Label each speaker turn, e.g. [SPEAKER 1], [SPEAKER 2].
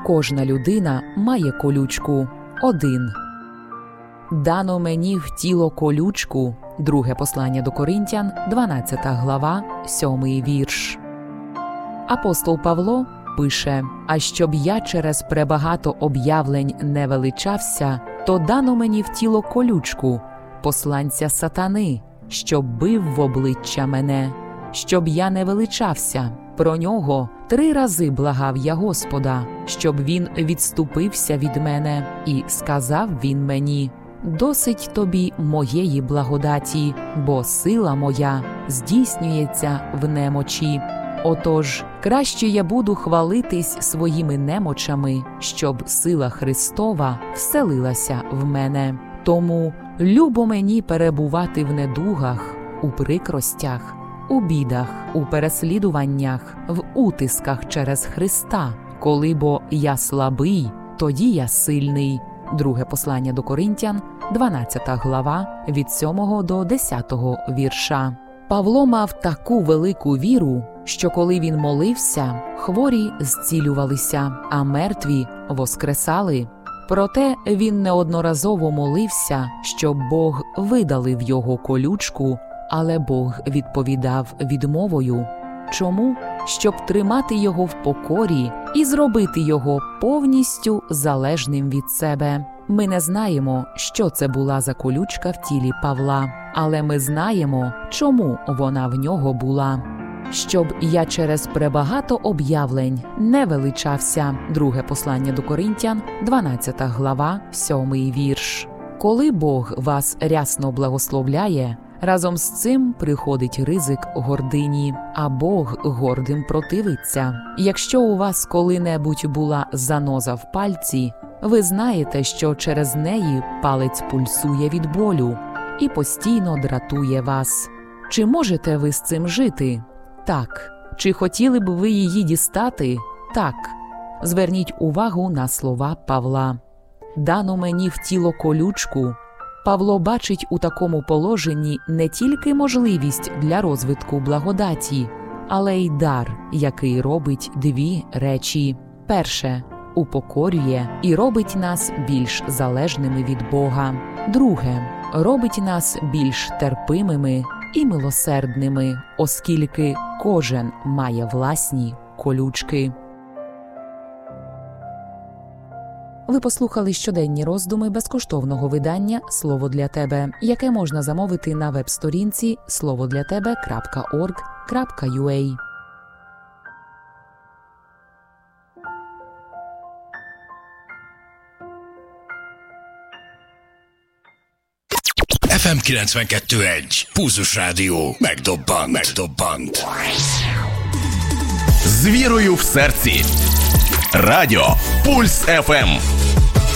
[SPEAKER 1] Кожна людина має колючку. 1. Дано мені в тіло колючку. Друге послання до Коринтян, 12 глава, 7 вірш. Апостол Павло пише: «А щоб я через пребагато об'явлень не величався, то дано мені в тіло колючку, посланця сатани, щоб бив в обличчя мене, щоб я не величався. Про нього 3 рази благав я Господа, щоб він відступився від мене, і сказав він мені: досить тобі моєї благодаті, бо сила моя здійснюється в немочі. Отож, краще я буду хвалитись своїми немочами, щоб сила Христова вселилася в мене. Тому любо мені перебувати в недугах, у прикростях, у бідах, у переслідуваннях, в утисках через Христа. Коли бо я слабий, тоді я сильний». Друге послання до Коринтян, 12 глава, від 7 до 10 вірша. Павло мав таку велику віру, що коли він молився, хворі зцілювалися, а мертві воскресали. Проте він неодноразово молився, щоб Бог видалив його колючку, але Бог відповідав відмовою. Чому? Щоб тримати його в покорі і зробити його повністю залежним від себе. Ми не знаємо, що це була за колючка в тілі Павла, але ми знаємо, чому вона в нього була. Щоб я через пребагато об'явлень не величався. Друге послання до Коринтян, 12 глава, 7 вірш. Коли Бог вас рясно благословляє, разом з цим приходить ризик гордині, а Бог гордим противиться. Якщо у вас коли-небудь була заноза в пальці, ви знаєте, що через неї палець пульсує від болю і постійно дратує вас. Чи можете ви з цим жити? Так. Чи хотіли б ви її дістати? Так. Зверніть увагу на слова Павла. «Дано мені в тіло колючку». Павло бачить у такому положенні не тільки можливість для розвитку благодаті, але й дар, який робить 2 речі. Перше – упокорює і робить нас більш залежними від Бога. Друге – робить нас більш терпимими і милосердними, оскільки кожен має власні колючки. Ви послухали щоденні роздуми безкоштовного видання «Слово для тебе», яке можна замовити на веб-сторінці slovodlyatebe.org.ua.
[SPEAKER 2] FM 92.1 Pulzus Rádió megdobbant.
[SPEAKER 3] З вірою в серці. Радіо Пульс ФМ.